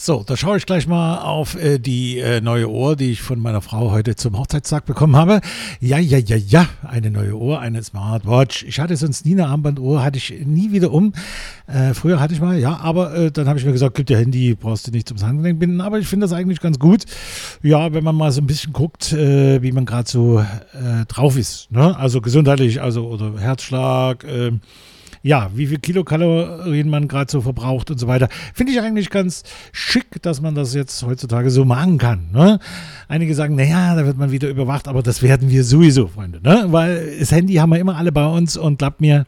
So, da schaue ich gleich mal auf die neue Uhr, die ich von meiner Frau heute zum Hochzeitstag bekommen habe. Ja, eine neue Uhr, eine Smartwatch. Ich hatte sonst nie eine Armbanduhr, hatte ich nie wieder um. Früher hatte ich mal, ja, aber dann habe ich mir gesagt, gibt ja Handy, brauchst du nicht zum Handgelenk binden. Aber ich finde das eigentlich ganz gut, ja, wenn man mal so ein bisschen guckt, wie man gerade so drauf ist. Ne? Also gesundheitlich, also oder Herzschlag, ja, wie viel Kilokalorien man gerade so verbraucht und so weiter. Finde ich eigentlich ganz schick, dass man das jetzt heutzutage so machen kann. Ne? Einige sagen, naja, da wird man wieder überwacht, aber das werden wir sowieso, Freunde. Ne? Weil das Handy haben wir immer alle bei uns und glaubt mir,